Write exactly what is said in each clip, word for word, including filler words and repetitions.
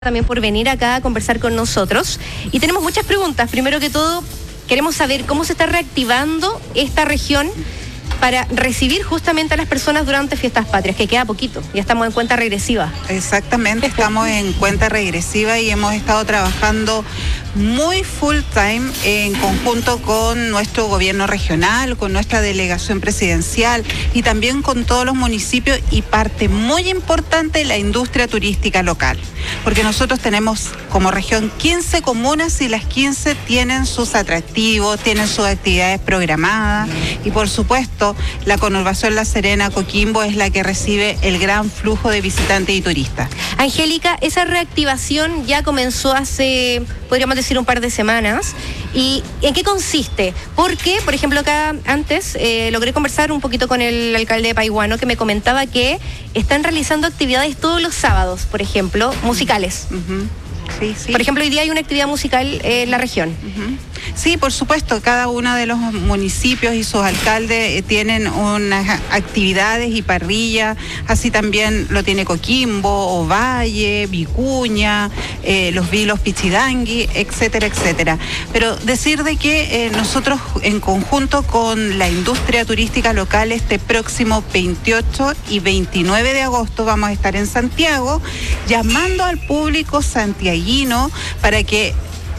También por venir acá a conversar con nosotros. Y tenemos muchas preguntas. Primero que todo, queremos saber cómo se está reactivando esta región para recibir justamente a las personas durante Fiestas Patrias, que queda poquito. Ya estamos en cuenta regresiva. Exactamente, estamos en cuenta regresiva y hemos estado trabajando muy full time en conjunto con nuestro gobierno regional, con nuestra delegación presidencial y también con todos los municipios y parte muy importante la industria turística local. Porque nosotros tenemos como región quince comunas y las quince tienen sus atractivos, tienen sus actividades programadas y por supuesto la conurbación La Serena, Coquimbo es la que recibe el gran flujo de visitantes y turistas. Angélica, esa reactivación ya comenzó hace, podríamos decir, un par de semanas. ¿Y en qué consiste? Porque, por ejemplo, acá antes eh, logré conversar un poquito con el alcalde de Paihuano, que me comentaba que están realizando actividades todos los sábados, por ejemplo, musicales. Uh-huh. Sí, sí. Por ejemplo, hoy día hay una actividad musical en la región. Uh-huh. Sí, por supuesto, cada uno de los municipios y sus alcaldes eh, tienen unas actividades y parrillas, así también lo tiene Coquimbo, Ovalle, Vicuña, eh, los Vilos Pichidangui, etcétera, etcétera. Pero decir de que eh, nosotros en conjunto con la industria turística local este próximo veintiocho y veintinueve de agosto vamos a estar en Santiago llamando al público santiaguino para que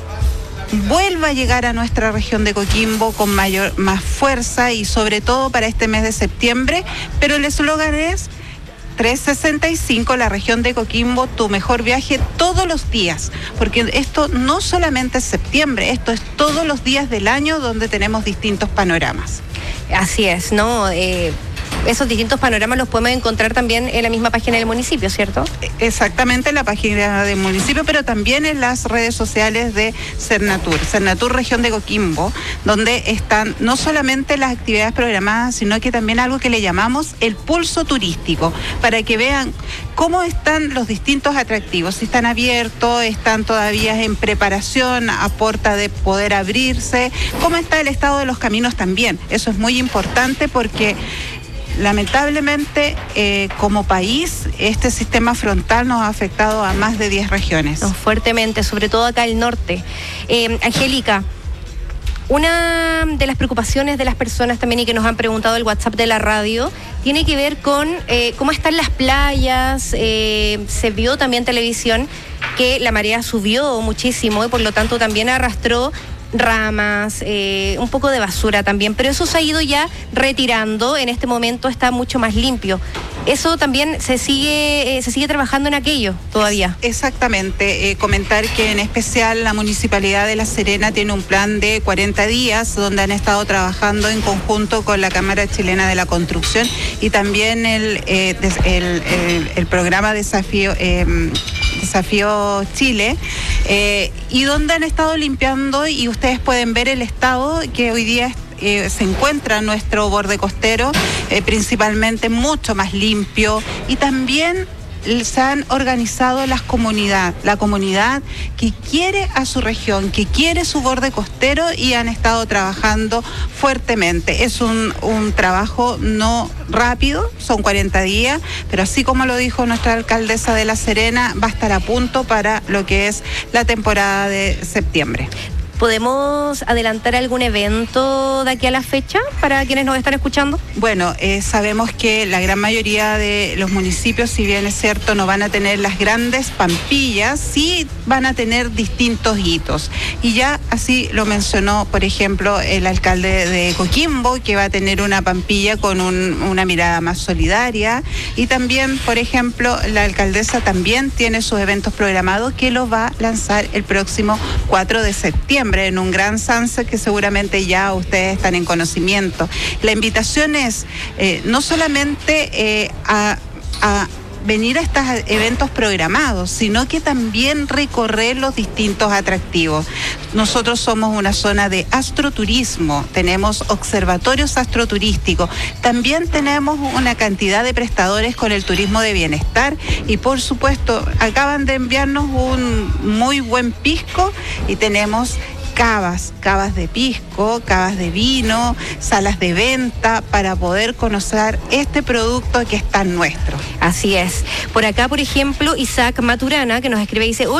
vuelva a llegar a nuestra región de Coquimbo con mayor, más fuerza y sobre todo para este mes de septiembre, pero el eslogan es trescientos sesenta y cinco, la región de Coquimbo, tu mejor viaje todos los días, porque esto no solamente es septiembre, esto es todos los días del año donde tenemos distintos panoramas. Así es, ¿no? Eh... Esos distintos panoramas los podemos encontrar también en la misma página del municipio, ¿cierto? Exactamente, en la página del municipio, pero también en las redes sociales de Cernatur, Cernatur Región de Coquimbo, donde están no solamente las actividades programadas, sino que también algo que le llamamos el pulso turístico, para que vean cómo están los distintos atractivos, si están abiertos, están todavía en preparación, a puerta de poder abrirse, cómo está el estado de los caminos también. Eso es muy importante porque lamentablemente, eh, como país, este sistema frontal nos ha afectado a más de diez regiones. No, fuertemente, sobre todo acá al norte. Eh, Angélica, una de las preocupaciones de las personas también y que nos han preguntado el WhatsApp de la radio tiene que ver con eh, cómo están las playas. Eh, se vio también en televisión que la marea subió muchísimo y por lo tanto también arrastró ramas, eh, un poco de basura también, pero eso se ha ido ya retirando, en este momento está mucho más limpio. Eso también se sigue eh, se sigue trabajando en aquello todavía. Exactamente, eh, comentar que en especial la Municipalidad de La Serena tiene un plan de cuarenta días donde han estado trabajando en conjunto con la Cámara Chilena de la Construcción y también el, eh, des, el, el, el programa Desafío eh, Desafío Chile, eh, y donde han estado limpiando y ustedes pueden ver el estado que hoy día eh, se encuentra nuestro borde costero, eh, principalmente mucho más limpio y también se han organizado las comunidades, la comunidad que quiere a su región, que quiere su borde costero y han estado trabajando fuertemente. Es un, un trabajo no rápido, son cuarenta días, pero así como lo dijo nuestra alcaldesa de La Serena, va a estar a punto para lo que es la temporada de septiembre. ¿Podemos adelantar algún evento de aquí a la fecha para quienes nos están escuchando? Bueno, eh, sabemos que la gran mayoría de los municipios, si bien es cierto, no van a tener las grandes pampillas, sí van a tener distintos hitos. Y ya así lo mencionó, por ejemplo, el alcalde de Coquimbo, que va a tener una pampilla con un, una mirada más solidaria. Y también, por ejemplo, la alcaldesa también tiene sus eventos programados que los va a lanzar el próximo cuatro de septiembre. En un gran sunset que seguramente ya ustedes están en conocimiento. La invitación es eh, no solamente eh, a, a venir a estos eventos programados, sino que también recorrer los distintos atractivos. Nosotros somos una zona de astroturismo, tenemos observatorios astroturísticos, también tenemos una cantidad de prestadores con el turismo de bienestar y por supuesto acaban de enviarnos un muy buen pisco y tenemos cavas, cavas de pisco, cavas de vino, salas de venta, para poder conocer este producto que es tan nuestro. Así es. Por acá, por ejemplo, Isaac Maturana, que nos escribe y dice: